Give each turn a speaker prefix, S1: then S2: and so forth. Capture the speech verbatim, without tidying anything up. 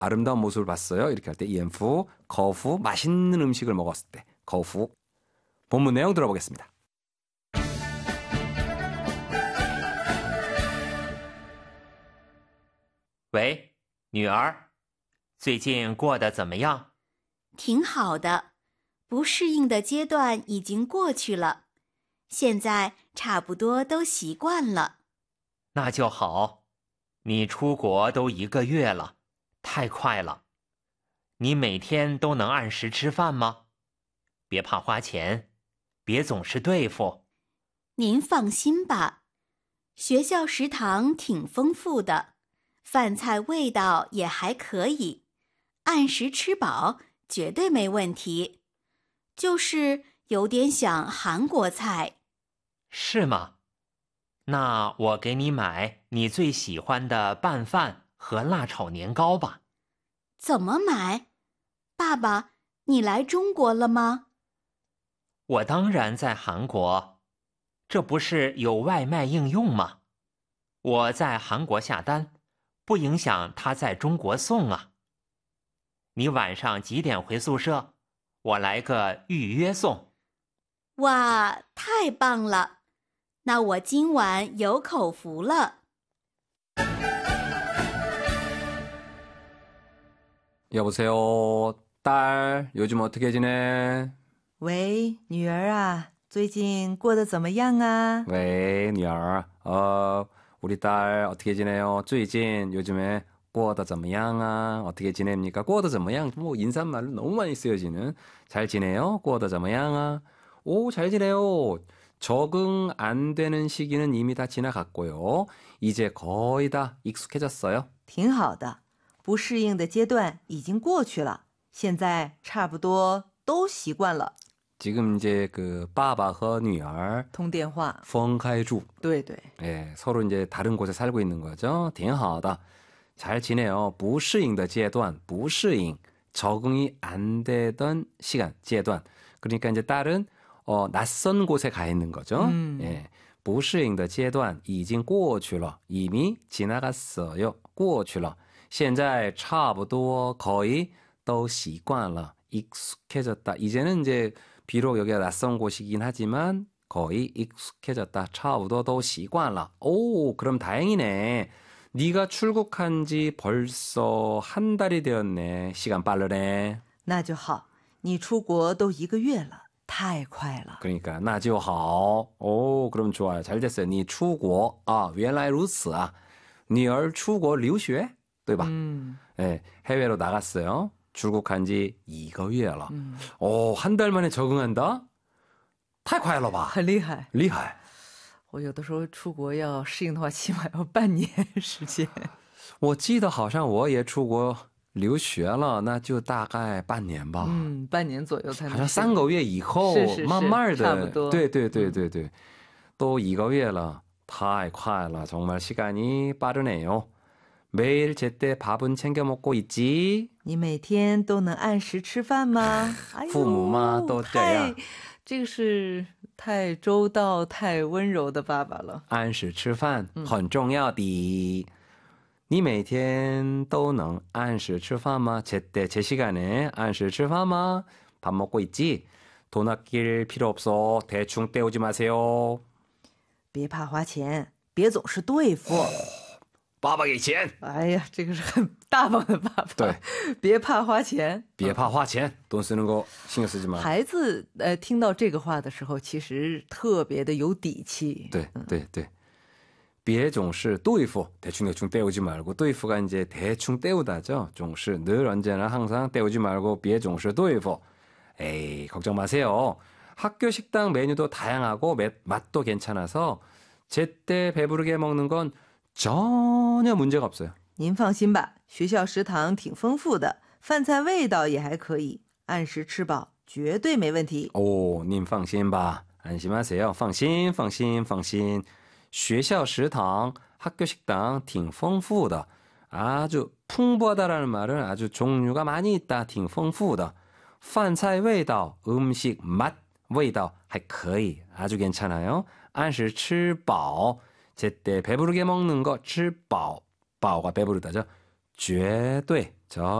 S1: 아름다운 모습을 봤어요. 이렇게 할 때 이엔프, 거후 맛있는 음식을 먹었을 때 거후. 본문 내용 들어보겠습니다.
S2: 喂，女儿，最近过得怎么样？
S3: 挺好的，不适应的阶段已经过去了，现在差不多都习惯了。
S2: 那就好，你出国都一个月了，太快了。你每天都能按时吃饭吗？别怕花钱，别总是对付。
S3: 您放心吧，学校食堂挺丰富的，饭菜味道也还可以，按时吃饱绝对没问题。就是有点想韩国菜。
S2: 是吗？那我给你买你最喜欢的拌饭和辣炒年糕吧。
S3: 怎么买？爸爸，你来中国了吗？
S2: 我当然在韩国，这不是有外卖应用吗？我在韩国下单，不影响他在中国送啊。你晚上几点回宿舍？我来个预约送。
S3: 哇，太棒了！那我今晚有口福了。
S1: 여보세요, 딸, 요즘 어떻게 지내?
S4: 喂，女儿啊，最近过得怎么样啊？
S1: 왜, 女儿, 어, 우리 딸 어떻게 지내요? 最近 요즘에 过得怎么样啊? 어떻게 지냅니까? 过得怎么样? 뭐 인사말로 너무 많이 쓰여지는. 잘 지내요? 过得怎么样啊? 오, 잘 지내요. 적응 안 되는 시기는 이미 다 지나갔고요. 이제 거의 다 익숙해졌어요.
S4: 挺好的，不适应的阶段已经过去了，现在差不多都习惯了。
S1: 지금 이제 그爸爸和女儿
S4: 通电话，
S1: 分开住.
S4: 对对，
S1: 예, 서로 이제 다른 곳에 살고 있는 거죠. 挺好的. 잘 지내요. 不适应的阶段,不适应, 적응이 안 되던 시간, 阶段. 그러니까 이제 딸은 어, 낯선 곳에 가 있는 거죠.
S4: 음.
S1: 예. 不适应的阶段已经过去了. 이미 지나갔어요. 过去了. 现在差不多 거의 都习惯了. 익숙해졌다. 이제는 이제 비록 여기가 낯선 곳이긴 하지만 거의 익숙해졌다. 差不多都习惯了. 오, 그럼 다행이네. 네가 출국한 지 벌써 한 달이 되었네. 시간 빠르네.
S4: 那就好，你出国都一个月了，太快了。
S1: 그러니까 那就好. 오, 그럼 좋아요. 잘 됐어요. 你出国 아, 原来如此啊. 女儿出国留学对吧?
S4: 음.
S1: 네, 해외로 나갔어요. 출국한 지一个月了.
S4: 음.
S1: 오, 한 달 만에 적응한다? 太快了吧?
S4: 很厉害，
S1: 厉害.
S4: 我有的时候出国要适应的话，起码要半年时间。
S1: 我记得好像我也出国留学了，那就大概半年吧。
S4: 嗯，半年左右才能。
S1: 好像三个月以后，
S4: 是是是
S1: 慢慢的，
S4: 差不多。
S1: 对对对对对，都一个月了，太快了，정말 시간이 빠르네요. 매일 제때 밥은 챙겨 먹고 있지?
S4: 你每天都能按时吃饭吗？哎呦，
S1: 父母嘛都这样。
S4: 太，这个是太周到、太温柔的爸爸了。
S1: 按时吃饭很重要的。你每天都能按时吃饭吗? 제때 제 시간에 按时吃饭吗? 밥 먹고 있지? 돈 아낄 필요 없어. 대충 때우지 마세요.
S4: 别怕花钱，别总是对付。
S1: 爸爸给钱。
S4: 哎呀，这个是很大方的爸爸。
S1: 对，
S4: 别怕花钱，
S1: 别怕花钱，돈 쓰는 거 신경 쓰지 마.
S4: 孩子呃听到这个话的时候，其实特别的有底气。
S1: 对对对。别总是对付, 대충 대충 때우지 말고, 对付가 이제 대충 때우다죠. 总是 늘 언제나 항상 때우지 말고, 别总是对付. 에이, 걱정 마세요. 학교 식당 메뉴도 다양하고 맛도 괜찮아서 제때 배부르게 먹는 건 전혀 문제가 없어요.
S4: 您放心吧，学校食堂挺丰富的，饭菜味道也还可以，按时吃饱绝对没问题。
S1: 오, 您放心吧. 안심하세요. 放心,放心,放心. 学校食堂, 학교 식당 挺丰富的. 아주 풍부하다라는 말은 아주 종류가 많이 있다. 挺丰富的. 饭菜味道, 음식 맛, 味道还可以. 아주 괜찮아요. 按时吃饱, 제때 배부르게 먹는 거, 吃饱, 饱가 배부르다죠. 绝对저